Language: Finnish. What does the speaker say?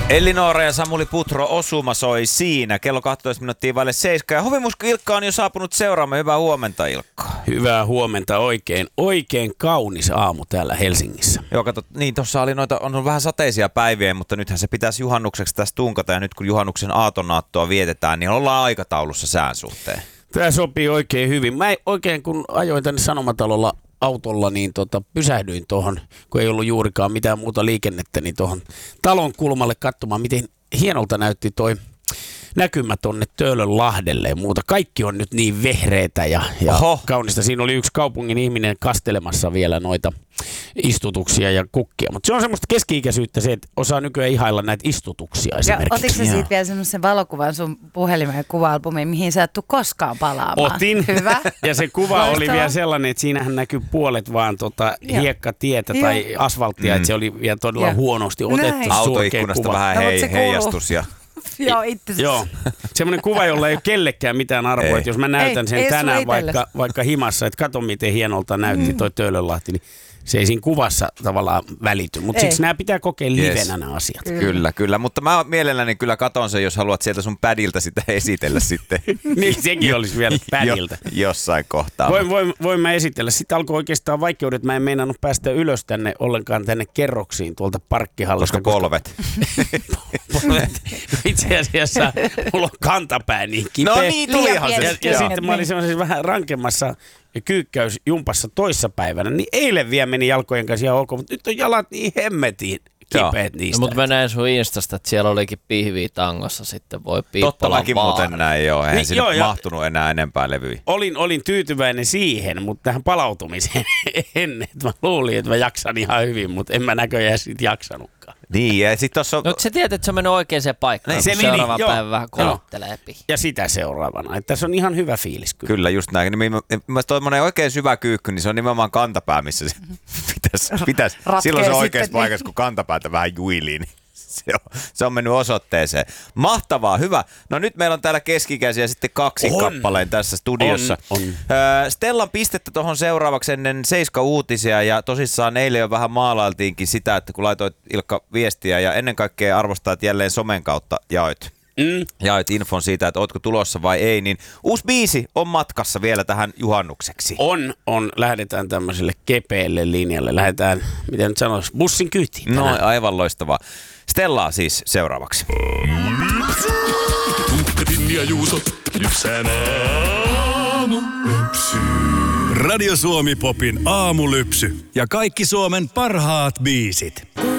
Elinora ja Samuli Putro osuma soi siinä. Kello 12 minuuttia vaille 7. Ja Hovimusko Ilkka on jo saapunut seuraamme. Hyvää huomenta, Ilkka. Hyvää huomenta. Oikein kaunis aamu täällä Helsingissä. Joo, kato, niin tuossa oli on vähän sateisia päiviä, mutta nythän se pitäisi juhannukseksi tästä tunkata. Ja nyt kun juhannuksen aatonnaattoa vietetään, niin ollaan aikataulussa sään suhteen. Tämä sopii oikein hyvin. Mä oikein kun ajoin tänne Sanomatalolla autolla, niin pysähdyin tuohon, kun ei ollut juurikaan mitään muuta liikennettä, niin tuohon talon kulmalle katsomaan, miten hienolta näytti toi näkymä tonne Töölönlahdelle ja muuta. Kaikki on nyt niin vehreitä ja kaunista. Siinä oli yksi kaupungin ihminen kastelemassa vielä noita istutuksia ja kukkia. Mutta se on semmoista keski-ikäisyyttä se, että osaa nykyään ihailla näitä istutuksia esimerkiksi. Otitko sä siitä vielä semmoisen valokuvan sun puhelimen kuva-albumiin, mihin sä et tule koskaan palaamaan? Otin. Hyvä. Ja se kuva oli vielä sellainen, että siinähän näkyy puolet vaan hiekkatietä tai asfalttia, että se oli vielä todella huonosti otettu. Autoikkunasta vähän heijastus ja... Joo, semmoinen kuva, jolla ei ole kellekään mitään arvoa, että jos mä näytän sen tänään vaikka himassa, että kato miten hienolta näytti toi Töölönlahti, niin se ei siinä kuvassa tavallaan välity, mutta siksi nämä pitää kokeilla livenä nämä asiat. Kyllä, mutta mä mielelläni kyllä katon sen, jos haluat sieltä sun padilta sitä esitellä sitten. Niin sekin olisi vielä padilta. Jossain kohtaa. Voin mä esitellä. Sitten alkoi oikeastaan vaikeudet, mä en meinannut päästä ylös tänne ollenkaan tänne kerroksiin tuolta parkkihallista. Koska polvet. Itse asiassa mulla on kantapää niin kipeä. No niin, tulihan se. Ja sitten mä olin semmoisessa vähän rankemmassa kyykkäysjumpassa toissapäivänä, niin eilen vielä meni jalkojen kanssa ihan ok, mutta nyt on jalat niin hemmetin kipeät niistä. No, mutta mä näin sun Instasta, että siellä olikin pihviä tangossa, sitten voi piippola totta mäkin muuten näin, joo. Eihän niin, sinne mahtunut enää enempää levyjä. Olin tyytyväinen siihen, mutta tähän palautumiseen ennen. Mä luulin, että mä jaksan ihan hyvin, mutta en mä näköjään sit jaksanutkaan. Niin, ja sit tossa... No sä tiedät, että se on mennyt oikeaan paikkaan, kun seuraavan päivän vähän kolottelee pihi. Ja sitä seuraavana. Että tässä on ihan hyvä fiilis kyllä. Kyllä, just näin. Mä tommonen oikein syvä kyykky, niin se on nimenomaan kantapää, missä se pitäisi. Silloin se on oikeassa paikassa, kun kantapäätä vähän juilii, niin se on mennyt osoitteeseen. Mahtavaa, hyvä. No nyt meillä on täällä keskikäisiä sitten 2 kappaleen tässä studiossa. Stellan pistettä tuohon seuraavaksi ennen 7 uutisia ja tosissaan eilen jo vähän maalailtiinkin sitä, että kun laitoit Ilkka viestiä ja ennen kaikkea arvostajat jälleen somen kautta jaoit infon siitä, että ootko tulossa vai ei, niin uusi biisi on matkassa vielä tähän juhannukseksi. Lähdetään tämmöiselle kepeälle linjalle. Lähdetään, miten nyt sanoisi, bussin kyytiin. No aivan loistavaa. Stellaa siis seuraavaksi. Tuhkatin ja Juuso, Lypsän aamulypsy. Radio Suomi Popin aamulypsy ja kaikki Suomen parhaat biisit.